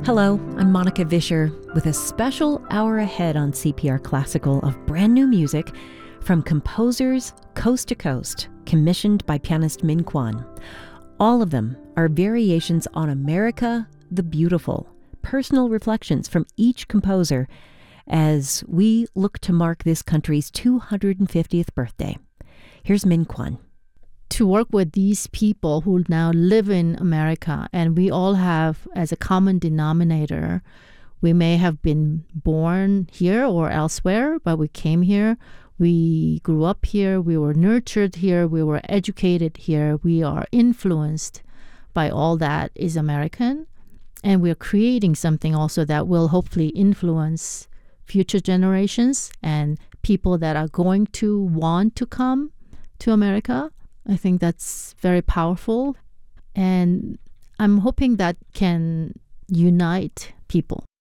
Hello, I'm Monica Vischer with a special hour ahead on CPR Classical of brand new music from composers coast to coast, commissioned by pianist Min Kwan. All of them are variations on America the Beautiful, personal reflections from each composer as we look to mark this country's 250th birthday. Here's Min Kwan. To work with these people who now live in America, and we all have as a common denominator, we may have been born here or elsewhere, but we came here, we grew up here, we were nurtured here, we were educated here, we are influenced by all that is American, and we're creating something also that will hopefully influence future generations and people that are going to want to come to America. I think that's very powerful, and I'm hoping that can unite people.